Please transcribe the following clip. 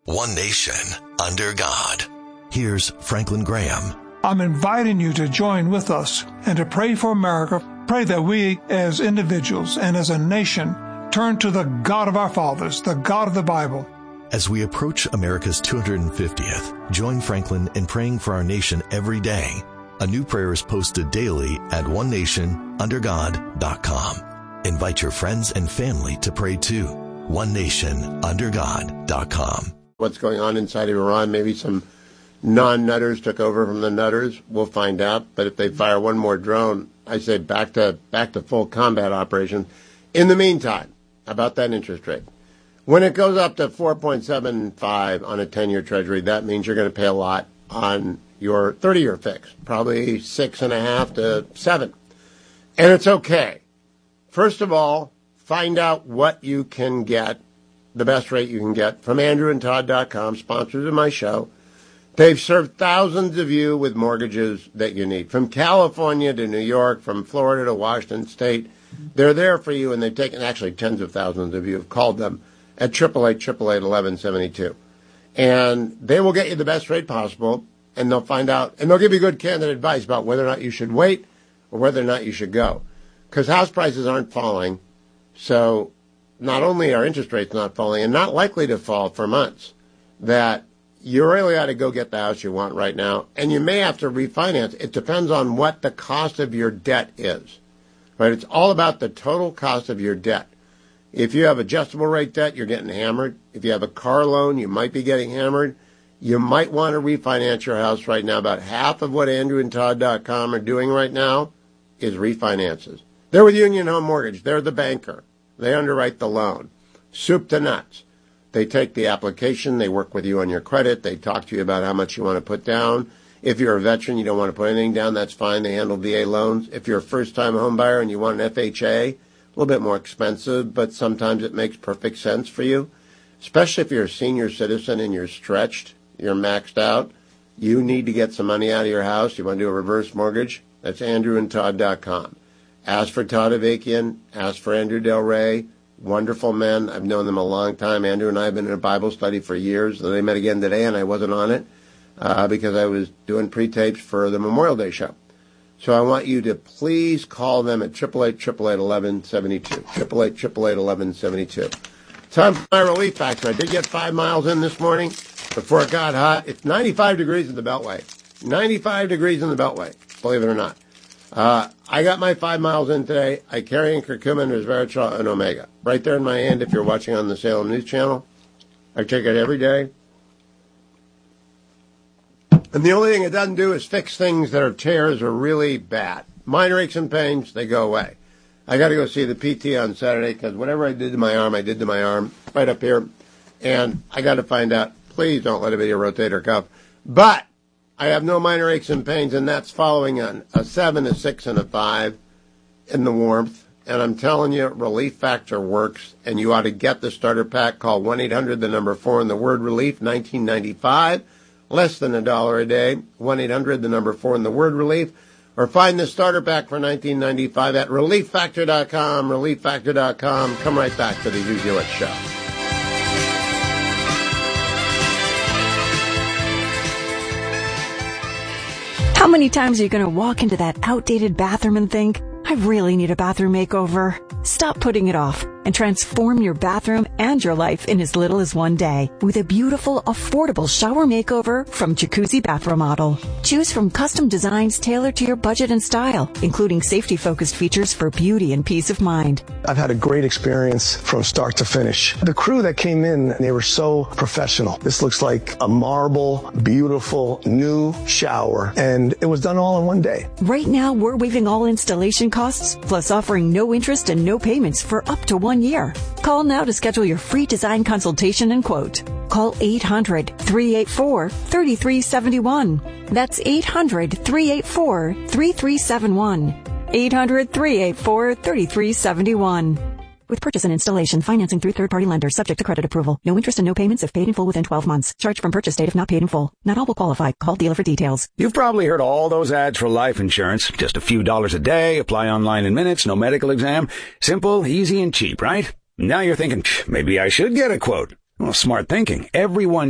one nation, under God. Here's Franklin Graham. I'm inviting you to join with us and to pray for America. Pray that we as individuals and as a nation turn to the God of our fathers, the God of the Bible. As we approach America's 250th, join Franklin in praying for our nation every day. A new prayer is posted daily at onenationundergod.com. Invite your friends and family to pray too. onenationundergod.com. What's going on inside of Iran? Maybe some non-nutters took over from the nutters. We'll find out. But if they fire one more drone, I say back to full combat operations. In the meantime, about that interest rate. When it goes up to 4.75 on a 10-year Treasury, that means you're going to pay a lot on your 30-year fix, probably 6.5 to 7. And it's okay. First of all, find out what you can get, the best rate you can get, from AndrewandTodd.com, sponsors of my show. They've served thousands of you with mortgages that you need, from California to New York, from Florida to Washington State. They're there for you, and they've taken, actually tens of thousands of you have called them at 888-888-1172. And they will get you the best rate possible, and they'll find out, and they'll give you good candid advice about whether or not you should wait or whether or not you should go. Because house prices aren't falling, so not only are interest rates not falling, and not likely to fall for months, that you really ought to go get the house you want right now, and you may have to refinance. It depends on what the cost of your debt is. Right? It's all about the total cost of your debt. If you have adjustable rate debt, you're getting hammered. If you have a car loan, you might be getting hammered. You might want to refinance your house right now. About half of what AndrewandTodd.com are doing right now is refinances. They're with Union Home Mortgage. They're the banker. They underwrite the loan. Soup to nuts. They take the application. They work with you on your credit. They talk to you about how much you want to put down. If you're a veteran, you don't want to put anything down, that's fine. They handle VA loans. If you're a first-time home buyer and you want an FHA, a little bit more expensive, but sometimes it makes perfect sense for you, especially if you're a senior citizen and you're stretched, you're maxed out, you need to get some money out of your house, you want to do a reverse mortgage, that's AndrewandTodd.com. Ask for Todd Avakian, ask for Andrew Del Rey, wonderful men. I've known them a long time. Andrew and I have been in a Bible study for years. They met again today, and I wasn't on it because I was doing pre-tapes for the Memorial Day show. So I want you to please call them at 888-888-1172. 888-888-1172. Time for my relief factor. I did get 5 miles in this morning before it got hot. It's 95 degrees in the Beltway. 95 degrees in the Beltway, believe it or not. I got my 5 miles in today. I carry in curcumin, resveratrol, and omega. Right there in my hand if you're watching on the Salem News Channel. I take it every day. And the only thing it doesn't do is fix things that are tears or really bad. Minor aches and pains, they go away. I got to go see the PT on Saturday because whatever I did to my arm, I did to my arm right up here. And I got to find out, please don't let it be a rotator cuff. But I have no minor aches and pains, and that's following on a 7, a 6, and a 5 in the warmth. And I'm telling you, Relief Factor works, and you ought to get the starter pack. Call 1-800, the number 4, and the word relief, $19.95. Less than $1 a day, 1-800, the number 4, and the word relief, or find the starter pack for $19.95 at ReliefFactor.com, ReliefFactor.com. Come right back to the Hugh Hewitt Show. How many times are you going to walk into that outdated bathroom and think, I really need a bathroom makeover? Stop putting it off and transform your bathroom and your life in as little as one day with a beautiful, affordable shower makeover from Jacuzzi Bath Remodel. Choose from custom designs tailored to your budget and style, including safety-focused features for beauty and peace of mind. I've had a great experience from start to finish. The crew that came in, they were so professional. This looks like a marble, beautiful, new shower, and it was done all in one day. Right now, we're waiving all installation costs, plus offering no interest and no payments for up to 1 year. Call now to schedule your free design consultation and quote. Call 800-384-3371. That's 800-384-3371. 800-384-3371. With purchase and installation, financing through third-party lenders, subject to credit approval. No interest and no payments if paid in full within 12 months. Charged from purchase date if not paid in full. Not all will qualify. Call dealer for details. You've probably heard all those ads for life insurance. Just a few dollars a day, apply online in minutes, no medical exam. Simple, easy, and cheap, right? Now you're thinking, maybe I should get a quote. Well, smart thinking. Everyone